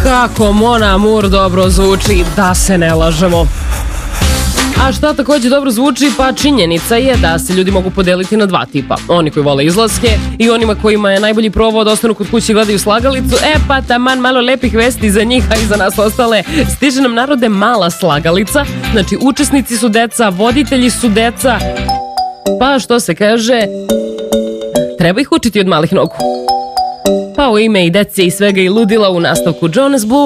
Kako Mon Amour dobro zvuči, da se ne lažemo. A šta takođe dobro zvuči? Pa činjenica je da se ljudi mogu podeliti na dva tipa. Oni koji vole izlaske i onima kojima je najbolji provod da ostanu kod kuće i gledaju slagalicu. Pa taman malo lepih vesti za njih, a i za nas ostale. Stiže nam, narode, mala slagalica. Znači, učesnici su deca, voditelji su deca. Pa što se kaže, treba ih učiti od malih nogu. Pa u ime i dece i svega i ludila u nastavku Jonas Blue.